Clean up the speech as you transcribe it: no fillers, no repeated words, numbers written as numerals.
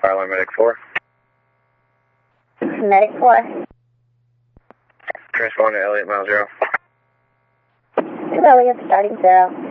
Fireline Medic 4. Medic 4. Transpond to Elliott, mile 0. To Elliott, starting 0.